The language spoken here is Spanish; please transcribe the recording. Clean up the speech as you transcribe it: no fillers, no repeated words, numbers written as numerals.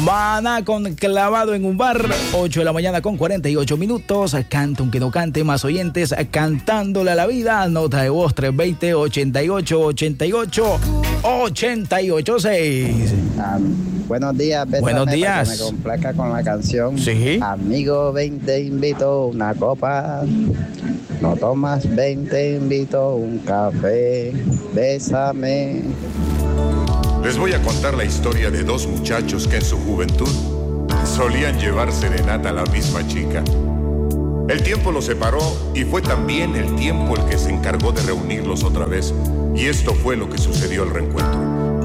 Maná con Clavado en un bar, 8 de la mañana con 48 minutos. Canta aunque no cante, más oyentes cantándole a la vida. Nota de voz 320-88-88-886. Buenos días, Bésame, buenos días. Me complazca con la canción. Sí. Amigo, ven, te invito una copa. No tomas, ven, te invito un café. Bésame. Les voy a contar la historia de dos muchachos que en su juventud solían llevar serenata a la misma chica. El tiempo los separó y fue también el tiempo el que se encargó de reunirlos otra vez. Y esto fue lo que sucedió al reencuentro.